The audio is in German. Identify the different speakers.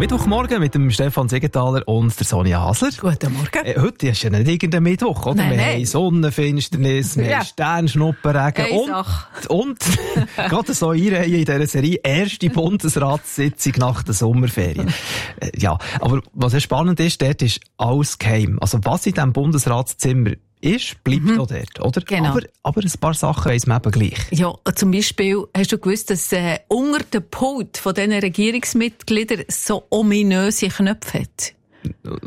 Speaker 1: Mittwochmorgen mit dem Stefan Siegenthaler und der Sonja Hasler.
Speaker 2: Guten Morgen.
Speaker 1: Heute ist ja nicht irgendein Mittwoch, oder?
Speaker 2: Nein,
Speaker 1: wir haben Sonnenfinsternis, wir haben Sternschnuppenregen und gerade so einreihen in dieser Serie, erste Bundesratssitzung nach der Sommerferien. Ja, aber was ja spannend ist, dort ist alles geheim. Also was in diesem Bundesratszimmer ist, bleibt auch dort, oder?
Speaker 2: Genau.
Speaker 1: Aber ein paar Sachen weiss man eben gleich.
Speaker 2: Ja, zum Beispiel, hast du gewusst, dass unter dem Pult von diesen Regierungsmitgliedern so ominöse Knöpfe hat?